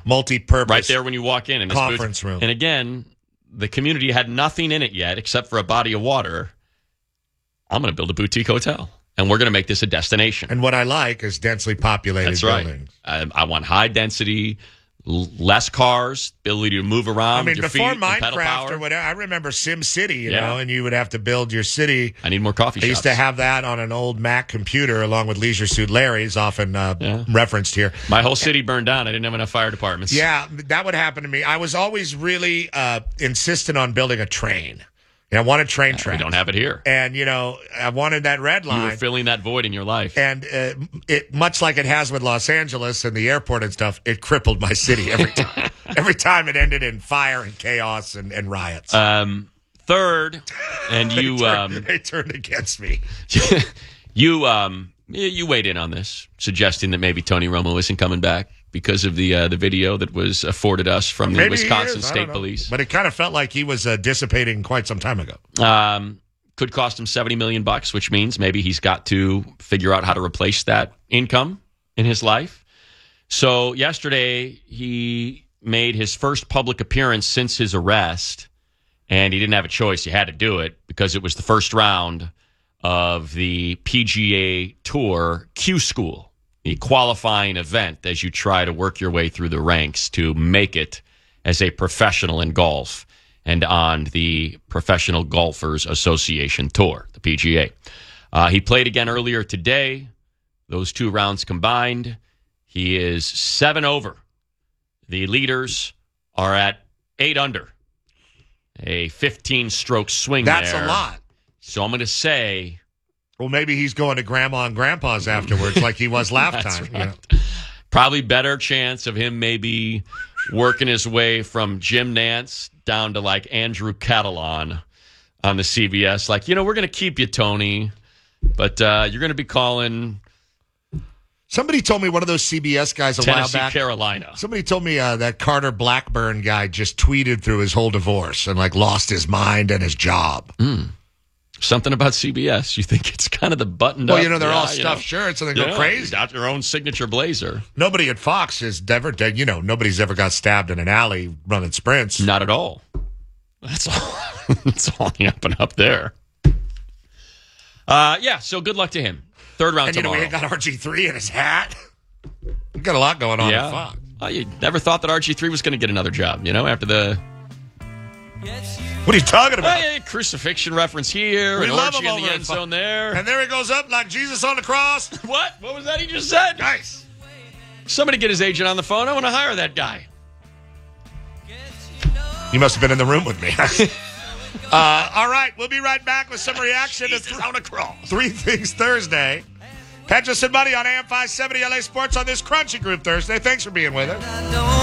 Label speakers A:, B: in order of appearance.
A: multi-purpose.
B: Right there when you walk in.
A: Conference room.
B: And again, the community had nothing in it yet except for a body of water. I'm going to build a boutique hotel, and we're going to make this a destination.
A: And what I like is densely populated buildings.
B: I want high density, less cars, ability to move around.
A: I mean,
B: with your
A: before
B: feet, pedal
A: Minecraft
B: power.
A: or whatever, I remember Sim City, you know, and you would have to build your city.
B: I need more coffee shops.
A: I used to have that on an old Mac computer along with Leisure Suit Larry's, often referenced here.
B: My whole city burned down. I didn't have enough fire departments.
A: Yeah, that would happen to me. I was always really insistent on building a train. I wanted train tracks.
B: We don't have it here.
A: And, I wanted that red line.
B: You were filling that void in your life.
A: And it, much like it has with Los Angeles and the airport and stuff, it crippled my city every time. Every time it ended in fire and chaos and riots.
B: Third, and
A: they turned against me.
B: You weighed in on this, suggesting that maybe Tony Romo isn't coming back because of the video that was afforded us from the Wisconsin State Police.
A: But it kind of felt like he was dissipating quite some time ago.
B: Could cost him $70 million, which means maybe he's got to figure out how to replace that income in his life. So yesterday, he made his first public appearance since his arrest, and he didn't have a choice. He had to do it because it was the first round of the PGA Tour Q School, the qualifying event as you try to work your way through the ranks to make it as a professional in golf and on the Professional Golfers Association Tour, the PGA. He played again earlier today. Those two rounds combined, he is 7 over. The leaders are at 8 under. A 15-stroke swing
A: That's
B: there.
A: a lot.
B: So I'm going to say...
A: Well, maybe he's going to Grandma and Grandpa's afterwards like he was last time.
B: Right. Probably better chance of him maybe working his way from Jim Nantz down to like Andrew Catalan on the CBS. Like, we're going to keep you, Tony, but you're going to be calling...
A: Somebody told me one of those CBS guys a while back.
B: Carolina.
A: Somebody told me that Carter Blackburn guy just tweeted through his whole divorce and lost his mind and his job.
B: Something about CBS. You think it's kind of the buttoned up.
A: Well, they're all stuffed shirts and they go crazy.
B: Got your own signature blazer.
A: Nobody at Fox has ever, nobody's ever got stabbed in an alley running sprints.
B: Not at all. That's all. That's all happened up there. So good luck to him. Third round tomorrow.
A: We got RG3 in his hat. We've got a lot going on at Fox.
B: You never thought that RG3 was going to get another job, after the...
A: What are you talking about?
B: Crucifixion reference here,
A: we
B: an
A: love
B: orgy
A: him
B: in the
A: over
B: end zone there.
A: And there he goes up like Jesus on the cross.
B: What? What was that he just said?
A: Nice.
B: Somebody get his agent on the phone. I want to hire that guy.
A: You must have been in the room with me. All right, we'll be right back with some reaction to
B: on a cross.
A: 3 Things Thursday. Petros and Money on AM 570 LA Sports on this Crunchy Group Thursday. Thanks for being with us.